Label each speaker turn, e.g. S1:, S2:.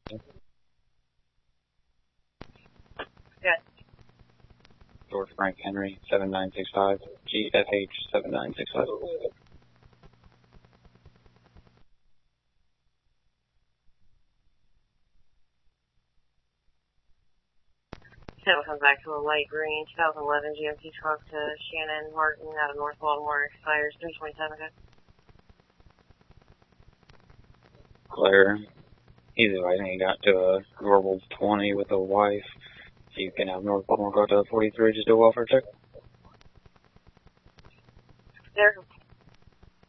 S1: Yes.
S2: George Frank Henry, 7965, GFH 7965.
S1: Channel comes back to a light green 2011 GMC truck to Shannon Martin out of North Baltimore. Expires 327. Okay.
S2: Claire, he's advising he got to a verbal 20 with a wife. So you can have North Baltimore go to 43, just do a welfare check.
S1: They're